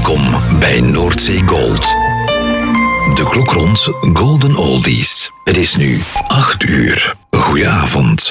Welkom bij Noordzee Gold. De klok rond Golden Oldies. Het is nu 8 uur. Goedenavond.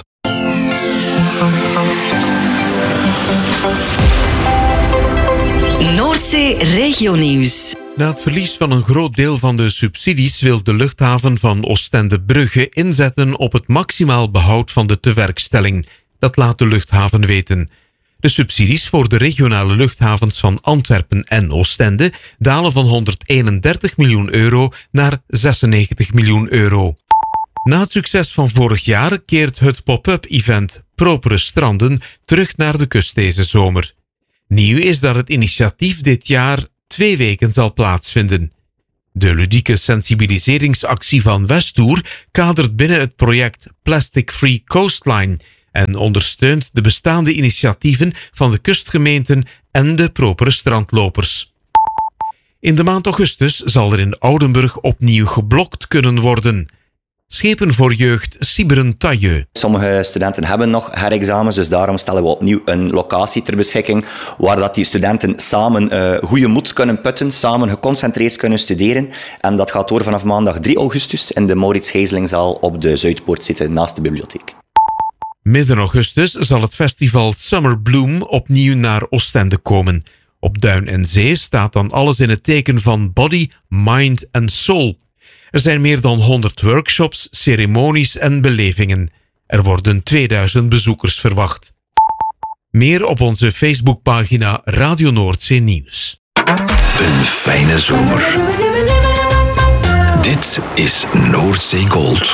Noordzee Regionieuws. Na het verlies van een groot deel van de subsidies wil de luchthaven van Oostende-Brugge inzetten op het maximaal behoud van de tewerkstelling. Dat laat de luchthaven weten. De subsidies voor de regionale luchthavens van Antwerpen en Oostende dalen van 131 miljoen euro naar 96 miljoen euro. Na het succes van vorig jaar keert het pop-up event Propere Stranden terug naar de kust deze zomer. Nieuw is dat het initiatief dit jaar 2 weken zal plaatsvinden. De ludieke sensibiliseringsactie van Westoer kadert binnen het project Plastic Free Coastline en ondersteunt de bestaande initiatieven van de kustgemeenten en de propere strandlopers. In de maand augustus zal er in Oudenburg opnieuw geblokt kunnen worden. Schepen voor jeugd Siberen-Tailleux. Sommige studenten hebben nog herexamens, dus daarom stellen we opnieuw een locatie ter beschikking waar dat die studenten samen goede moed kunnen putten, samen geconcentreerd kunnen studeren. En dat gaat door vanaf maandag 3 augustus in de Maurits Gijzelingzaal op de Zuidpoort zitten naast de bibliotheek. Midden augustus zal het festival Summer Bloom opnieuw naar Oostende komen. Op Duin en Zee staat dan alles in het teken van body, mind en soul. Er zijn meer dan 100 workshops, ceremonies en belevingen. Er worden 2000 bezoekers verwacht. Meer op onze Facebookpagina Radio Noordzee Nieuws. Een fijne zomer. Dit is Noordzee Gold.